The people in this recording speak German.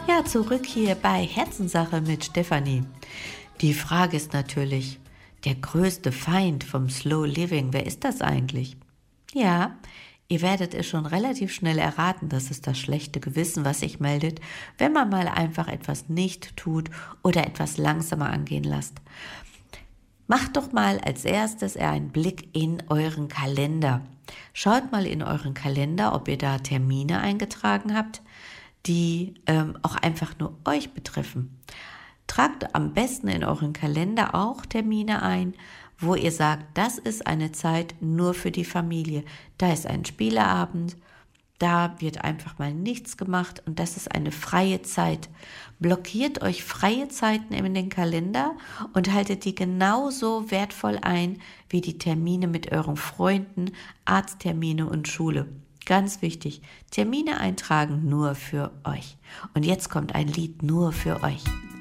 Ja, zurück hier bei Herzenssache mit Stefanie. Die Frage ist natürlich, der größte Feind vom Slow Living, wer ist das eigentlich? Ja, ihr werdet es schon relativ schnell erraten, das ist das schlechte Gewissen, was sich meldet, wenn man mal einfach etwas nicht tut oder etwas langsamer angehen lässt. Macht doch mal als erstes einen Blick in euren Kalender. Schaut mal in euren Kalender, ob ihr da Termine eingetragen habt, die auch einfach nur euch betreffen. Tragt am besten in euren Kalender auch Termine ein, wo ihr sagt, das ist eine Zeit nur für die Familie. Da ist ein Spieleabend, da wird einfach mal nichts gemacht und das ist eine freie Zeit. Blockiert euch freie Zeiten in den Kalender und haltet die genauso wertvoll ein wie die Termine mit euren Freunden, Arzttermine und Schule. Ganz wichtig, Termine eintragen nur für euch. Und jetzt kommt ein Lied nur für euch.